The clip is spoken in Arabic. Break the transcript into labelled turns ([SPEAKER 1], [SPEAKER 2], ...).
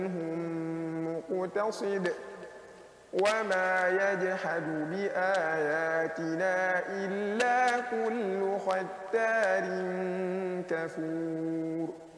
[SPEAKER 1] مقتصد وما يجحد بآياتنا إلا كل ختار كفور